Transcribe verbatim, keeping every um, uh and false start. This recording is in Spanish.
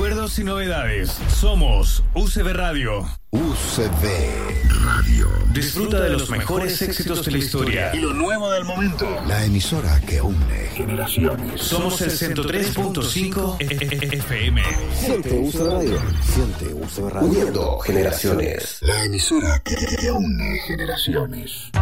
recuerdos y novedades. Somos U C B Radio. U C B Radio. Disfruta de los mejores éxitos de la historia y lo nuevo del momento. La emisora que une generaciones. Somos el ciento tres punto cinco F M. Siente U C B Radio. Siente U C B Radio. Uniendo generaciones. La emisora que une generaciones.